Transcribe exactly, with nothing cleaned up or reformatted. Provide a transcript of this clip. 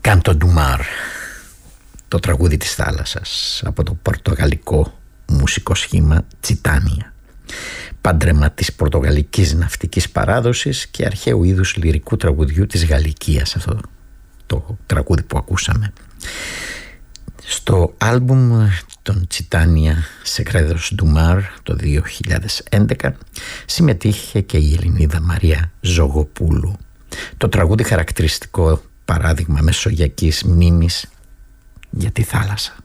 Canto du Mar, το τραγούδι της θάλασσας, από το πορτογαλικό μουσικό σχήμα Τσιτάνια, πάντρεμα της πορτογαλικής ναυτικής παράδοσης και αρχαίου είδους λυρικού τραγουδιού της Γαλλικίας, αυτό το τραγούδι που ακούσαμε. Στο άλμπουμ των Τσιτάνια Secretos du Mar το δύο χιλιάδες έντεκα συμμετείχε και η Ελληνίδα Μαρία Ζωγοπούλου. Το τραγούδι χαρακτηριστικό παράδειγμα μεσογειακής μνήμης για τη θάλασσα.